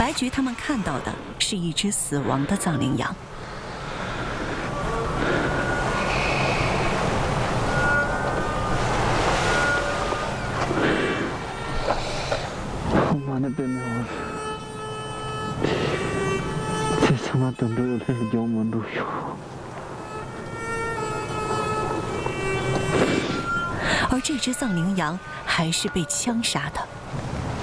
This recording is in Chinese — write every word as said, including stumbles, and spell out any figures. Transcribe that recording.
白菊他们看到的是一只死亡的藏羚羊。 妈那边的，这他妈等着我这是妖魔都有。 而这只藏羚羊还是被枪杀的。